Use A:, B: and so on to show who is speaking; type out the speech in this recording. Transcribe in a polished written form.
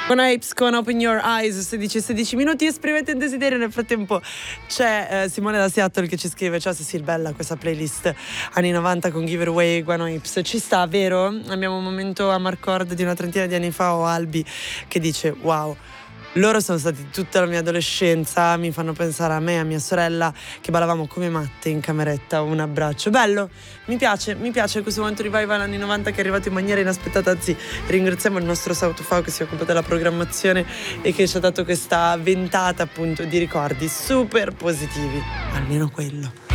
A: Con Apes, con Open Your Eyes, 16 minuti. Esprimete un desiderio. Nel frattempo c'è Simone da Seattle che ci scrive: ciao Cecil, bella questa playlist anni 90 con Giveaway, Guano Apes. Ci sta, vero? Abbiamo un momento a Marcord di una trentina di anni fa, o Albi, che dice wow, loro sono stati tutta la mia adolescenza, mi fanno pensare a me e a mia sorella che ballavamo come matte in cameretta. Un abbraccio bello, mi piace questo momento revival anni 90 che è arrivato in maniera inaspettata. Anzi, ringraziamo il nostro Sautofao che si occupa della programmazione e che ci ha dato questa ventata appunto di ricordi super positivi, almeno quello.